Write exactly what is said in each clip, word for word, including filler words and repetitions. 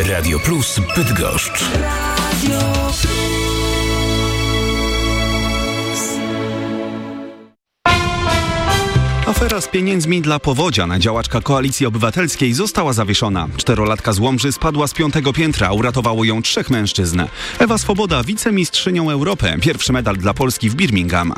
Radio Plus Bydgoszcz. Radio Afera z pieniędzmi dla powodzian. Działaczka Koalicji Obywatelskiej została zawieszona. Czterolatka z Łomży spadła z piątego piętra. Uratowało ją trzech mężczyzn. Ewa Swoboda, wicemistrzynią Europy. Pierwszy medal dla Polski w Birmingham.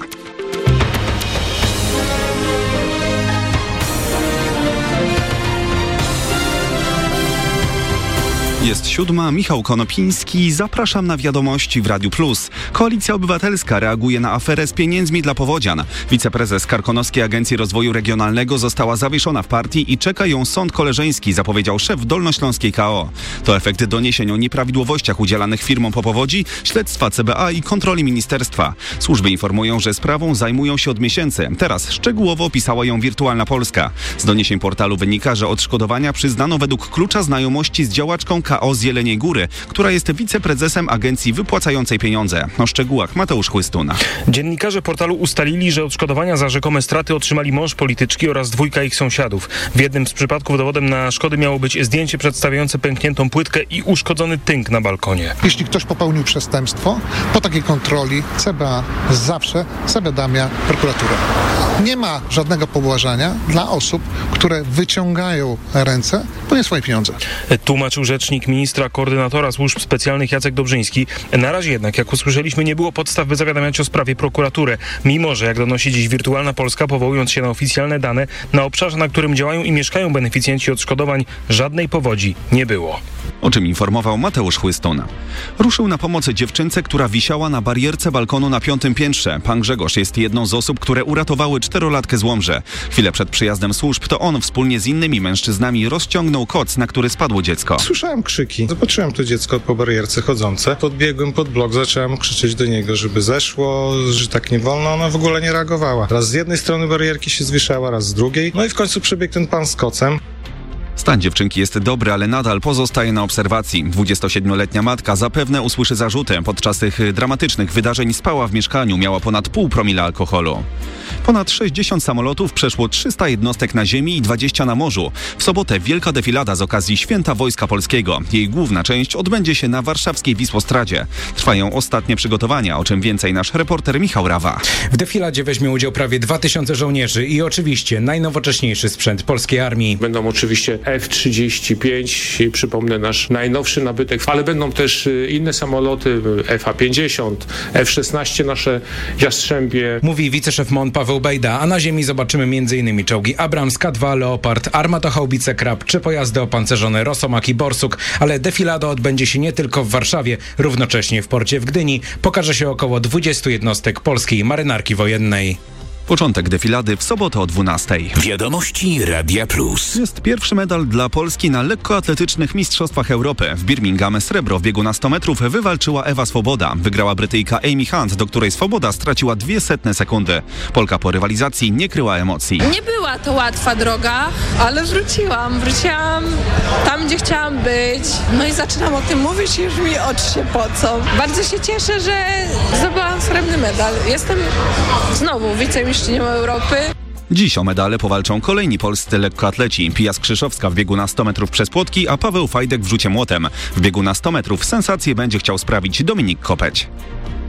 Jest siódma, Michał Konopiński. Zapraszam na wiadomości w Radiu Plus. Koalicja Obywatelska reaguje na aferę z pieniędzmi dla powodzian. Wiceprezes Karkonoskiej Agencji Rozwoju Regionalnego została zawieszona w partii i czeka ją sąd koleżeński, zapowiedział szef Dolnośląskiej K O. To efekt doniesień o nieprawidłowościach udzielanych firmom po powodzi, śledztwa C B A i kontroli ministerstwa. Służby informują, że sprawą zajmują się od miesięcy. Teraz szczegółowo opisała ją Wirtualna Polska. Z doniesień portalu wynika, że odszkodowania przyznano według klucza znajomości z działaczką K O z Jeleniej Góry, która jest wiceprezesem agencji wypłacającej pieniądze. O szczegółach Mateusz Chłystuna. Dziennikarze portalu ustalili, że odszkodowania za rzekome straty otrzymali mąż polityczki oraz dwójka ich sąsiadów. W jednym z przypadków dowodem na szkody miało być zdjęcie przedstawiające pękniętą płytkę i uszkodzony tynk na balkonie. Jeśli ktoś popełnił przestępstwo, po takiej kontroli C B A zawsze zawiadamia prokuraturę. Nie ma żadnego pobłażania dla osób, które wyciągają ręce po nie swoje pieniądze. Tłumaczył rzecznik ministra koordynatora służb specjalnych Jacek Dobrzyński. Na razie jednak, jak usłyszeliśmy, nie było podstaw, by zawiadamiać o sprawie prokuraturę. Mimo że, jak donosi dziś Wirtualna Polska, powołując się na oficjalne dane, na obszarze, na którym działają i mieszkają beneficjenci odszkodowań, żadnej powodzi nie było. O czym informował Mateusz Chłystun. Ruszył na pomoc dziewczynce, która wisiała na barierce balkonu na piątym piętrze. Pan Grzegorz jest jedną z osób, które uratowały czterolatkę z Łomży. Chwilę przed przyjazdem służb to on wspólnie z innymi mężczyznami rozciągnął koc, na który spadło dziecko. Słyszałem krzyki. Zobaczyłem to dziecko po barierce chodzące. Podbiegłem pod blok, zacząłem krzyczeć do niego, żeby zeszło, że tak nie wolno. Ona w ogóle nie reagowała. Raz z jednej strony barierki się zwieszała, raz z drugiej. No i w końcu przebiegł ten pan z kocem. Stan dziewczynki jest dobry, ale nadal pozostaje na obserwacji. dwudziestosiedmioletnia matka zapewne usłyszy zarzuty. Podczas tych dramatycznych wydarzeń spała w mieszkaniu, miała ponad pół promila alkoholu. Ponad sześćdziesiąt samolotów przeszło trzysta jednostek na ziemi i dwadzieścia na morzu. W sobotę wielka defilada z okazji Święta Wojska Polskiego. Jej główna część odbędzie się na warszawskiej Wisłostradzie. Trwają ostatnie przygotowania, o czym więcej nasz reporter Michał Rawa. W defiladzie weźmie udział prawie dwa tysiące żołnierzy i oczywiście najnowocześniejszy sprzęt polskiej armii. Będą oczywiście F trzydzieści pięć, przypomnę nasz najnowszy nabytek, ale będą też inne samoloty, F A pięćdziesiąt, F szesnaście, nasze Jastrzębie. Mówi wiceszef M O N Paweł Bejda, a na ziemi zobaczymy m.in. czołgi Abrams, K dwa, Leopard, armatochaubice Krab czy pojazdy opancerzone Rosomak i Borsuk, ale defilada odbędzie się nie tylko w Warszawie, równocześnie w porcie w Gdyni pokaże się około dwudziestu jednostek polskiej marynarki wojennej. Początek defilady w sobotę o dwunastej. Wiadomości Radia Plus. Jest pierwszy medal dla Polski na lekkoatletycznych Mistrzostwach Europy. W Birmingham srebro w biegu na sto metrów wywalczyła Ewa Swoboda. Wygrała Brytyjka Amy Hunt, do której Swoboda straciła dwie setne sekundy. Polka po rywalizacji nie kryła emocji. Nie była to łatwa droga, ale wróciłam. Wróciłam tam, gdzie chciałam być. No i zaczynam o tym mówić i już mi oczy się pocą. Bardzo się cieszę, że zdobyłam srebrny medal. Jestem znowu wicemistrzynią Europy. Dziś o medale powalczą kolejni polscy lekkoatleci. Pia Skrzyszowska w biegu na sto metrów przez płotki, a Paweł Fajdek w rzucie młotem. W biegu na sto metrów sensację będzie chciał sprawić Dominik Kopeć.